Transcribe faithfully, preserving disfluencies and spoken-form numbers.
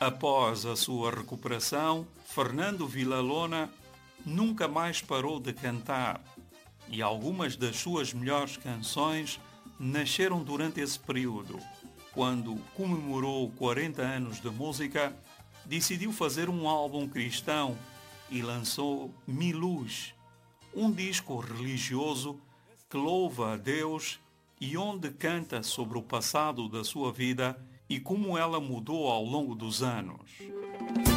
Após a sua recuperação, Fernando Villalona nunca mais parou de cantar e algumas das suas melhores canções nasceram durante esse período. Quando comemorou quarenta anos de música, decidiu fazer um álbum cristão e lançou Mi Luz, um disco religioso que louva a Deus e onde canta sobre o passado da sua vida e como ela mudou ao longo dos anos.